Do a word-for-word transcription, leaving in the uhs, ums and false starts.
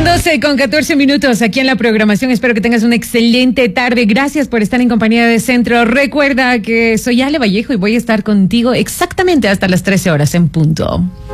doce con catorce minutos aquí en la programación. Espero que tengas una excelente tarde. Gracias por estar en compañía de Centro. Recuerda que soy Ale Vallejo y voy a estar contigo exactamente hasta las trece horas en punto.